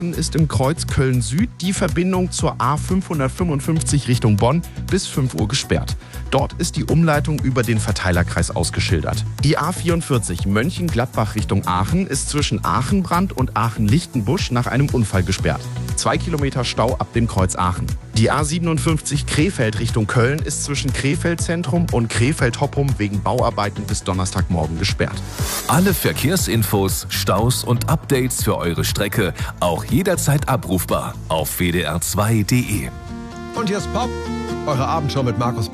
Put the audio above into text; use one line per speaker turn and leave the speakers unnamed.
ist im Kreuz Köln-Süd die Verbindung zur A555 Richtung Bonn bis 5 Uhr gesperrt. Dort ist die Umleitung über den Verteilerkreis ausgeschildert. Die A44 Mönchengladbach Richtung Aachen ist zwischen Aachenbrand und Aachen-Lichtenbusch nach einem Unfall gesperrt. 2 Kilometer Stau ab dem Kreuz Aachen. Die A57 Krefeld Richtung Köln ist zwischen Krefeld-Zentrum und Krefeld-Hoppum wegen Bauarbeiten bis Donnerstagmorgen gesperrt.
Alle Verkehrsinfos, Staus und Updates für eure Strecke auch jederzeit abrufbar auf wdr2.de.
Und hier ist Pop, eure Abendshow mit Markus